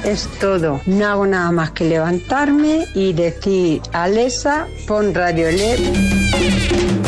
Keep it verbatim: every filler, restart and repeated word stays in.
es todo. No hago nada más que levantarme y decir, Alexa, pon Radio L E D.